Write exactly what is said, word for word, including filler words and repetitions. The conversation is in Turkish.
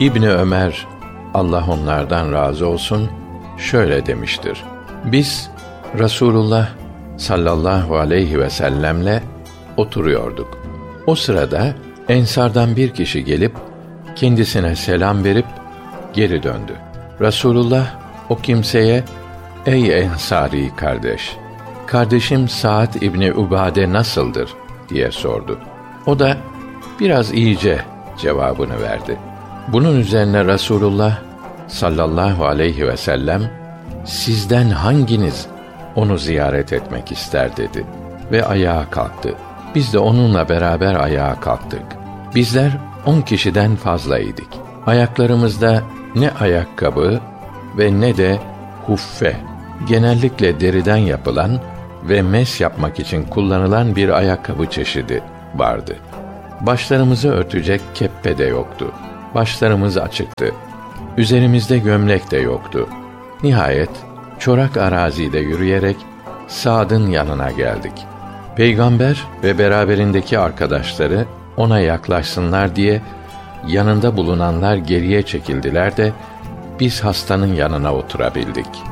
İbni Ömer, Allah onlardan razı olsun, şöyle demiştir: Biz Resulullah sallallahu aleyhi ve sellemle oturuyorduk. O sırada ensardan bir kişi gelip kendisine selam verip geri döndü. Resulullah o kimseye, ey ensari kardeş, kardeşim Sa'd İbni Ubade nasıldır diye sordu. O da biraz iyice cevabını verdi. Bunun üzerine Resulullah sallallahu aleyhi ve sellem, sizden hanginiz onu ziyaret etmek ister dedi ve ayağa kalktı. Biz de onunla beraber ayağa kalktık. Bizler on kişiden fazlaydık. Ayaklarımızda ne ayakkabı ve ne de huffe, genellikle deriden yapılan ve mes yapmak için kullanılan bir ayakkabı çeşidi vardı. Başlarımızı örtecek keppe de yoktu. Başlarımız açıktı. Üzerimizde gömlek de yoktu. Nihayet çorak arazide yürüyerek Sa'd'ın yanına geldik. Peygamber ve beraberindeki arkadaşları ona yaklaşsınlar diye yanında bulunanlar geriye çekildiler de biz hastanın yanına oturabildik.